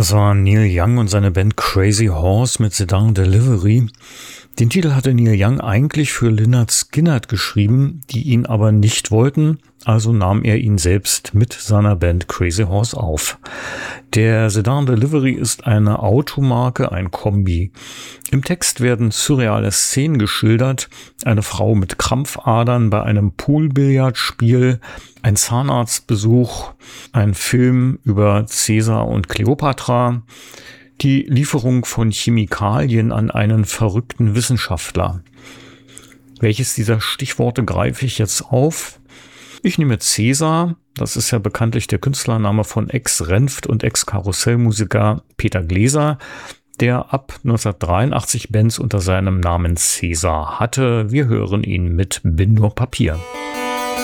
Das war Neil Young und seine Band Crazy Horse mit Sedan Delivery. Den Titel hatte Neil Young eigentlich für Lynyrd Skynyrd geschrieben, die ihn aber nicht wollten, also nahm er ihn selbst mit seiner Band Crazy Horse auf. Der Sedan Delivery ist eine Automarke, ein Kombi. Im Text werden surreale Szenen geschildert, eine Frau mit Krampfadern bei einem Poolbillardspiel, ein Zahnarztbesuch, ein Film über Cäsar und Kleopatra, die Lieferung von Chemikalien an einen verrückten Wissenschaftler. Welches dieser Stichworte greife ich jetzt auf? Ich nehme Cäsar, das ist ja bekanntlich der Künstlername von Ex-Renft- und Ex-Karussellmusiker Peter Gläser, der ab 1983 Bands unter seinem Namen Cäsar hatte. Wir hören ihn mit Bin nur Papier.